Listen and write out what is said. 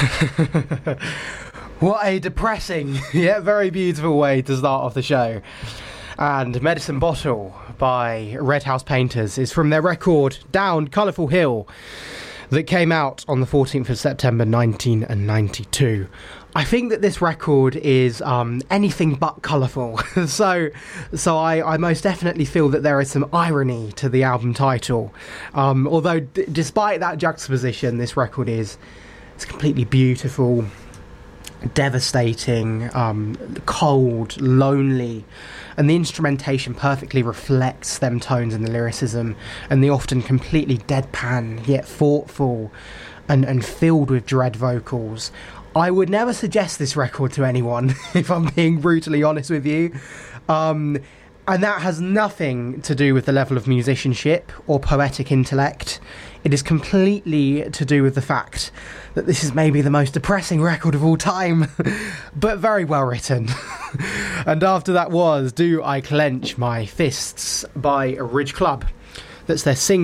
What a depressing yet very beautiful way to start off the show. And Medicine Bottle by Red House Painters is from their record Down Colourful Hill that came out on the 14th of September 1992. I think that this record is anything but colourful. so I most definitely feel that there is some irony to the album title. Although despite that juxtaposition, this record it's completely beautiful, devastating, cold, lonely, and the instrumentation perfectly reflects them tones in the lyricism, and the often completely deadpan yet thoughtful and filled with dread vocals. I would never suggest this record to anyone, if I'm being brutally honest with you. And that has nothing to do with the level of musicianship or poetic intellect. It is completely to do with the fact that this is maybe the most depressing record of all time, but very well written. And after that was Do I Clench My Fists by Ridge Club. That's their single.